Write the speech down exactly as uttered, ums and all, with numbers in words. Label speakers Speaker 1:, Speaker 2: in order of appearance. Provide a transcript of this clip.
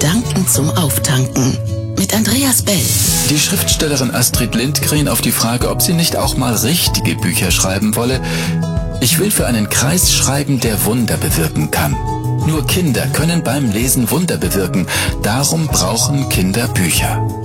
Speaker 1: Gedanken zum Auftanken mit Andreas Bell.
Speaker 2: Die Schriftstellerin Astrid Lindgren auf die Frage, ob sie nicht auch mal richtige Bücher schreiben wolle: Ich will für einen Kreis schreiben, der Wunder bewirken kann. Nur Kinder können beim Lesen Wunder bewirken. Darum brauchen Kinder Bücher.